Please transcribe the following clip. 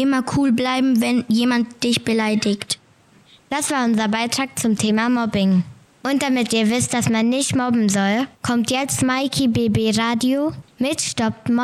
immer cool bleiben, wenn jemand dich beleidigt. Das war unser Beitrag zum Thema Mobbing. Und damit ihr wisst, dass man nicht mobben soll, kommt jetzt Mikey BB Radio mit Stopp Mobbing.